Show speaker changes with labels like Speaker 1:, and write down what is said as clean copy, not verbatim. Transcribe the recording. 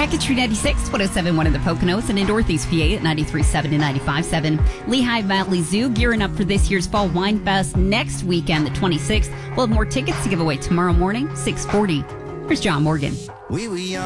Speaker 1: Tree 96, 107.1 in the Poconos, and in Northeast PA at 93.7 and 95.7. Lehigh Valley Zoo gearing up for this year's Fall Wine Fest next weekend, the 26th. We'll have more tickets to give away tomorrow morning, 6:40. Here's John Morgan.